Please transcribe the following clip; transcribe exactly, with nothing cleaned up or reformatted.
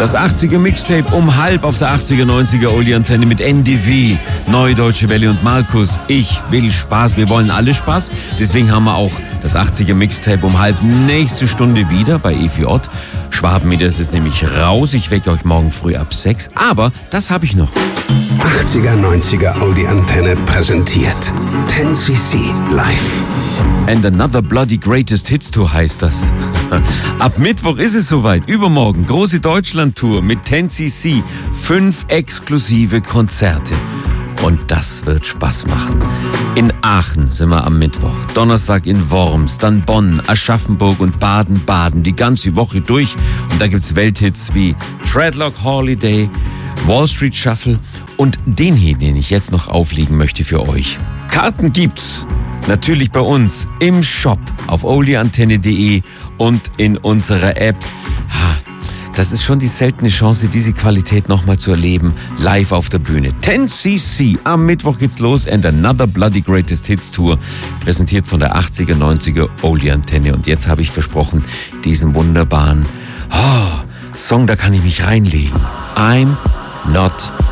Das achtziger Mixtape um halb auf der achtziger, neunziger Oldie Antenne mit N D V, Neue Deutsche Welle und Markus. Ich will Spaß, wir wollen alle Spaß. Deswegen haben wir auch das achtziger Mixtape um halb nächste Stunde wieder bei E V J. Schwabenmeter ist jetzt nämlich raus. Ich wecke euch morgen früh ab sechs. Aber das habe ich noch. achtziger, neunziger Oldie Antenne präsentiert ten C C live. And Another Bloody Greatest Hits Tour heißt das. Ab Mittwoch ist es soweit. Übermorgen große Deutschland-Tour mit ten C C. Fünf exklusive Konzerte. Und das wird Spaß machen. In Aachen sind wir am Mittwoch. Donnerstag in Worms, dann Bonn, Aschaffenburg und Baden-Baden. Die ganze Woche durch. Und da gibt's Welthits wie Treadlock Holiday, Wall Street Shuffle und den hier, den ich jetzt noch auflegen möchte für euch. Karten gibt's natürlich bei uns im Shop auf oldie antenne punkt de und in unserer App. Das ist schon die seltene Chance, diese Qualität nochmal zu erleben, live auf der Bühne. ten C C, am Mittwoch geht's los, and Another Bloody Greatest Hits Tour, präsentiert von der achtziger, neunziger Oldie Antenne. Und jetzt habe ich versprochen, diesen wunderbaren oh, Song, da kann ich mich reinlegen. I'm not